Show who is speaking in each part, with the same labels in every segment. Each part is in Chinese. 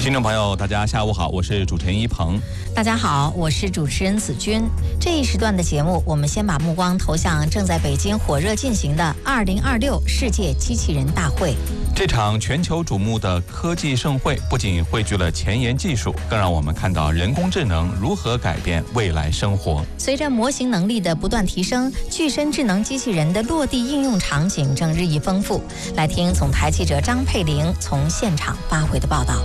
Speaker 1: 听众朋友，大家下午好，我是主持人一鹏。
Speaker 2: 大家好，我是主持人子君。这一时段的节目，我们先把目光投向正在北京火热进行的2026世界机器人大会。
Speaker 1: 这场全球瞩目的科技盛会，不仅汇聚了前沿技术，更让我们看到人工智能如何改变未来生活。
Speaker 2: 随着模型能力的不断提升，具身智能机器人的落地应用场景正日益丰富。来听总台记者张佩玲从现场发回的报道。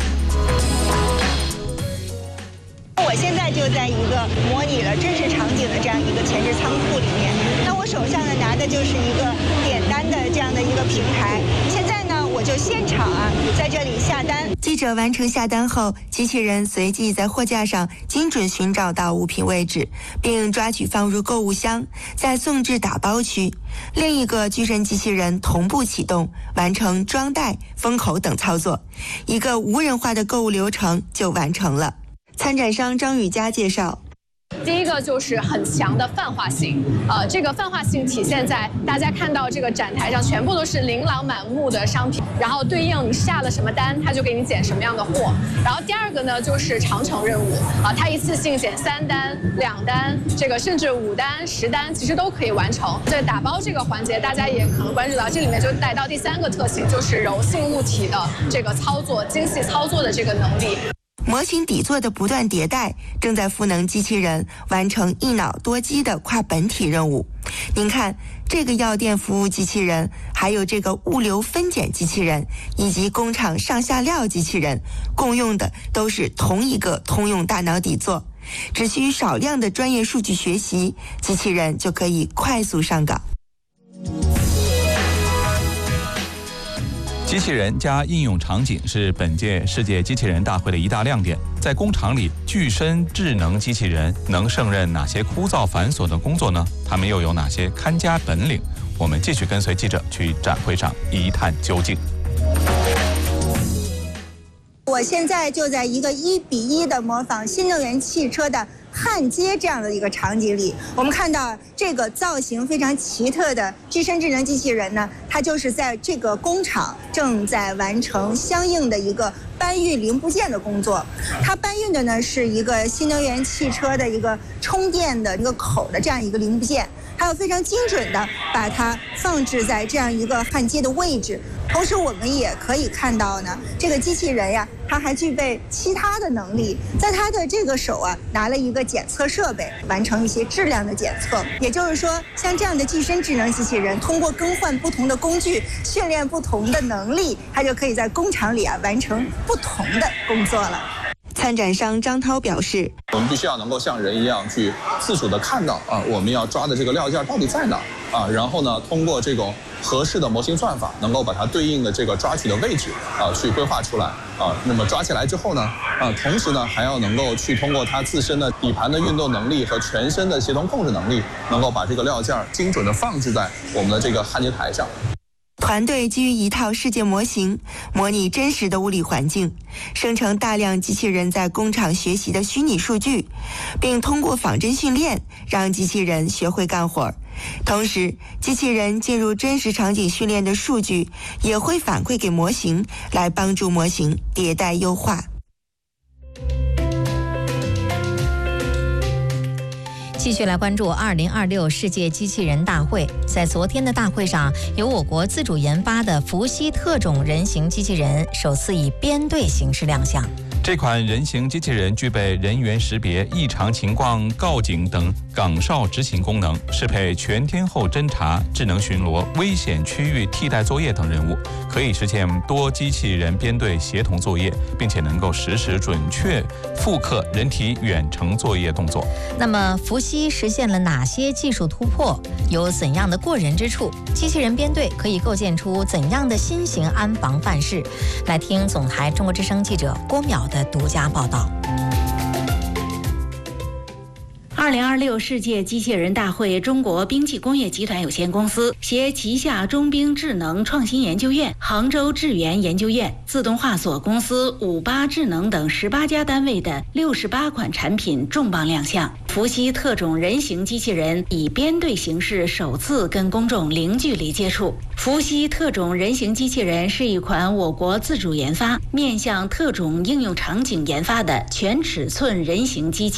Speaker 3: 我现在就在一个模拟了真实场景的这样一个前置仓库里面。那我手上呢拿的就是一个点单的这样的一个平台。现在呢，我就现场在这里下单。
Speaker 4: 记者完成下单后，机器人随即在货架上精准寻找到物品位置，并抓取放入购物箱，再送至打包区。另一个具身机器人同步启动，完成装袋、封口等操作，一个无人化的购物流程就完成了。参展商张雨佳介绍，
Speaker 5: 第一个就是很强的泛化性，这个泛化性体现在大家看到这个展台上全部都是琳琅满目的商品，然后对应你下了什么单，它就给你捡什么样的货。然后第二个呢就是长程任务，它一次性捡3单、2单，这个甚至5单、10单，其实都可以完成。在打包这个环节，大家也可能关注到，这里面就带到第3个特性，就是柔性物体的这个操作、精细操作的这个能力。
Speaker 4: 模型底座的不断迭代，正在赋能机器人完成一脑多机的跨本体任务。您看，这个药店服务机器人，还有这个物流分拣机器人，以及工厂上下料机器人，共用的都是同一个通用大脑底座，只需少量的专业数据学习，机器人就可以快速上岗。
Speaker 1: 机器人加应用场景是本届世界机器人大会的一大亮点。在工厂里，具身智能机器人能胜任哪些枯燥繁琐的工作呢？它们又有哪些看家本领？我们继续跟随记者去展会上一探究竟。
Speaker 3: 我现在就在一个1比1的模仿新能源汽车的焊接这样的一个场景里，我们看到这个造型非常奇特的具身智能机器人呢，它就是在这个工厂正在完成相应的一个搬运零部件的工作。它搬运的呢是一个新能源汽车的一个充电的一个口的这样一个零部件，还有非常精准的把它放置在这样一个焊接的位置。同时我们也可以看到呢，这个机器人呀，它还具备其他的能力，在它的这个手拿了一个检测设备，完成一些质量的检测。也就是说，像这样的具身智能机器人，通过更换不同的工具，训练不同的能力，它就可以在工厂里完成不同的工作了。
Speaker 4: 参展商张涛表示，
Speaker 6: 我们必须要能够像人一样去自主的看到我们要抓的这个料件到底在哪然后呢，通过这种合适的模型算法，能够把它对应的这个抓取的位置去规划出来那么抓起来之后呢同时呢还要能够去通过它自身的底盘的运动能力和全身的协同控制能力，能够把这个料件精准的放置在我们的这个焊接台上。
Speaker 4: 团队基于一套世界模型，模拟真实的物理环境，生成大量机器人在工厂学习的虚拟数据，并通过仿真训练让机器人学会干活。同时，机器人进入真实场景训练的数据也会反馈给模型，来帮助模型迭代优化。
Speaker 2: 继续来关注2026世界机器人大会。在昨天的大会上，由我国自主研发的伏羲特种人形机器人首次以编队形式亮相。
Speaker 1: 这款人形机器人具备人员识别、异常情况告警等岗哨执行功能，适配全天候侦查、智能巡逻、危险区域替代作业等任务，可以实现多机器人编队协同作业，并且能够实时准确复刻人体远程作业动作。
Speaker 2: 那么伏羲实现了哪些技术突破？有怎样的过人之处？机器人编队可以构建出怎样的新型安防范式？来听总台中国之声记者郭淼的独家报道。
Speaker 7: 2026世界机器人大会，中国兵器工业集团有限公司携旗下中兵智能创新研究院、杭州智源研究院、自动化所公司、58智能等18家单位的68款产品重磅亮相。伏羲特种人形机器人以编队形式首次跟公众零距离接触。伏羲特种人形机器人是一款我国自主研发、面向特种应用场景研发的全尺寸人形机器。